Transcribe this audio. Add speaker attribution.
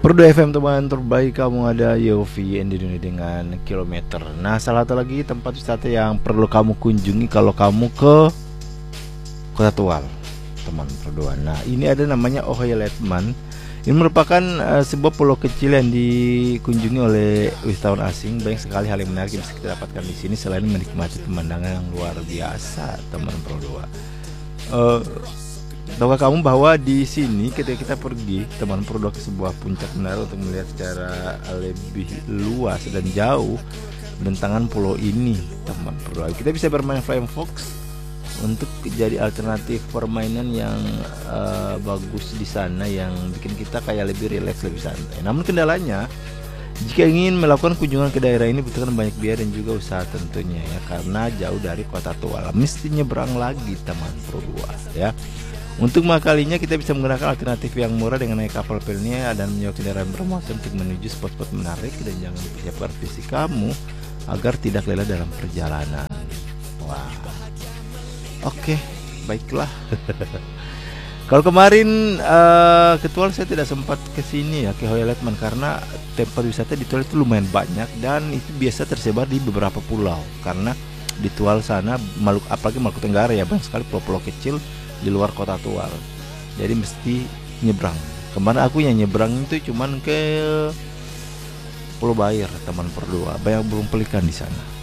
Speaker 1: Perdu FM teman terbaik, kamu ada Yofi Indonesia dengan kilometer. Nah, salah satu lagi tempat wisata yang perlu kamu kunjungi kalau kamu ke Kota Tual, teman Perduan. Nah, ini ada namanya Ohio Letman. Ini merupakan sebuah pulau kecil yang dikunjungi oleh wisatawan asing. Banyak sekali hal yang menarik yang bisa kita dapatkan di sini selain menikmati pemandangan yang luar biasa, teman Perduan. Tahukah kamu bahwa di sini ketika kita pergi teman Perduan ke sebuah puncak menara untuk melihat secara lebih luas dan jauh bentangan pulau ini, teman Perduan, kita bisa bermain flying fox untuk jadi alternatif permainan yang bagus di sana, yang bikin kita kayak lebih rileks, lebih santai. Namun kendalanya, jika ingin melakukan kunjungan ke daerah ini butuhkan banyak biaya dan juga usaha tentunya ya, karena jauh dari Kota Tual, mesti nyebrang lagi teman Perduan ya. Untuk kalinya kita bisa menggunakan alternatif yang murah dengan naik kapal pelnia dan menyewa kendaraan bermotor untuk menuju spot-spot menarik, dan jangan persiapkan fisik kamu agar tidak lelah dalam perjalanan. Wah, oke, baiklah. Kalau kemarin ke Tual saya tidak sempat ke sini ya, ke Ohio Letman, karena tempat wisata di Tual itu lumayan banyak dan itu biasa tersebar di beberapa pulau. Karena di Tual sana, apalagi Maluku Tenggara ya, banyak sekali pulau-pulau kecil di luar Kota Tual. Jadi mesti nyebrang. Kemarin aku yang nyebrang itu cuman ke Pulau Bair, teman Perduan. Banyak burung pelikan di sana.